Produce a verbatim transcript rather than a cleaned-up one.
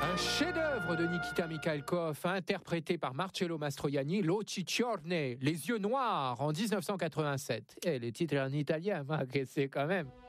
Un chef-d'œuvre de Nikita Mikhalkov, interprété par Marcello Mastroianni, L'Occhi Ciorne, Les Yeux Noirs, en dix-neuf cent quatre-vingt-sept. Et le titre est en italien, ma, que c'est quand même...